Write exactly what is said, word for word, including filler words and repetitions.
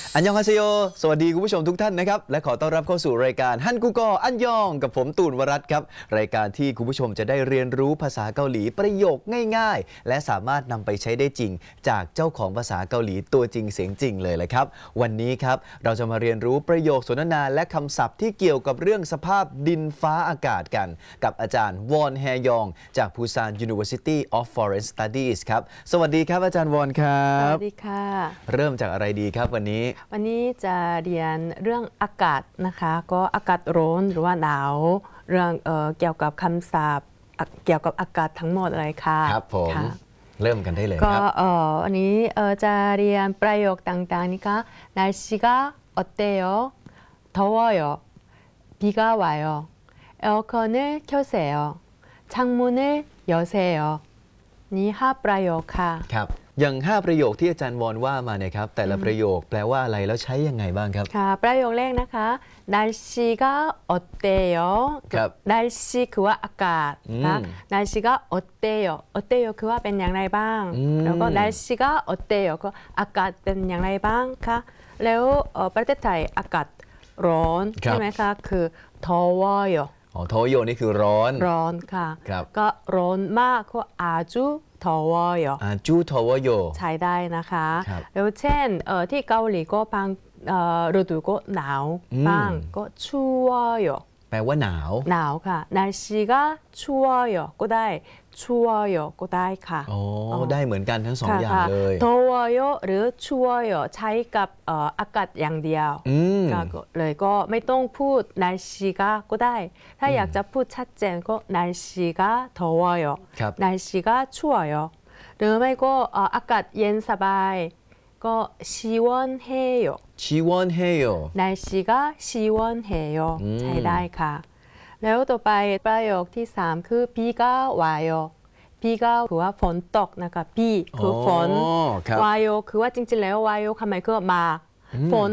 อันยองฮาเซโยสวัสดีคุณผู้ชมทุกท่านนะครับและขอต้อนรับเข้าสู่รายการฮันกูกออันยองกับผมตูนวรัตน์ครับรายการที่คุณผู้ชมจะได้เรียนรู้ภาษาเกาหลีประโยคง่ายๆและสามารถนำไปใช้ได้จริงจากเจ้าของภาษาเกาหลีตัวจริงเสียงจริงเลยแหละครับวันนี้ครับเราจะมาเรียนรู้ประโยคสนทนาและคำศัพท์ที่เกี่ยวกับเรื่องสภาพดินฟ้าอากาศกันกับอาจารย์วอนแฮยองจาก Busan University of Foreign Studies ครับสวัสดีครับอาจารย์วอนครับสวัสดีค่ะเริ่มจากอะไรดีครับวันนี้วันนี้จะเรียนเรื่องอากาศนะคะก็อากาศร้อนหรือว่าหนาวเรื่องเอ่อเกี่ยวกับคำศัพท์เกี่ยวกับอากาศทั้งหมดเลยค่ะครับผมเริ่มกันได้เลยก็ครับเอ่ออันนี้เอ่อจะเรียนประโยคต่างๆนี่ค่ะ날씨가 어때요? 더워요. 비가 와요. 에어컨을 켜세요. 창문을 여세요. นี่ห้าประโยคค่ะครับอย่างห้าประโยคที่อาจารย์วอนว่ามาเนี่ยครับแต่ละประโยคแปลว่าอะไรแล้วใช้ยังไงบ้างครับค่ะประโยคแรกนะคะ날씨가 어때요? ครับ 날씨คือว่าอากาศนะ날씨가 어때요? 어때요คือว่าเป็นอย่างไรบ้างแล้วก็날씨가 어때요? ก็อากาศเป็นอย่างไรบ้างคะแล้วประเทศไทยอากาศร้อนใช่ไหมคะคือ더워요 อ๋อโทโยนี่คือร้อนร้อนค่ะครับก็ร้อนมากก็아주 더워요 อาจูโทโวโยใช้ได้นะคะแล้วเช่นที่เกาหลีก็บางฤดูก็หนาวบ้างก็추워요 แปลว่าหนาวหนาวค่ะ날씨가 추워요ก็ได้추워요ก็ได้ค่ะโอ้ได้เหมือนกันทั้งสองอย่างเลย 더워요หรือ추워요ใช้กับอากาศอย่างเดียวเลยก็ไม่ต้องพูด날씨가ก็ได้ถ้าอยากจะพูดชัดเจนก็날씨가 더워요 날씨가 추워요หรือไม่ก็อากาศเย็นสบายก็시원해요 시원해요 날씨가 시원해요ใช้ได้ค่ะแล้วต่อไปประโยคที่สามคือ비가 와요 비가คือว่าฝนตกนะคะ비คือฝน와요คือว่าจริงๆแล้ว와요คำหมายคือมาฝน